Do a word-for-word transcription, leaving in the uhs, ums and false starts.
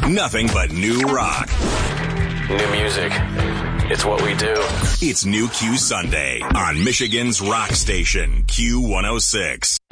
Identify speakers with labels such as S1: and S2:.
S1: Nothing but new rock.
S2: New music. It's what we do.
S1: It's New Q Sunday on Michigan's rock station, Q one oh six.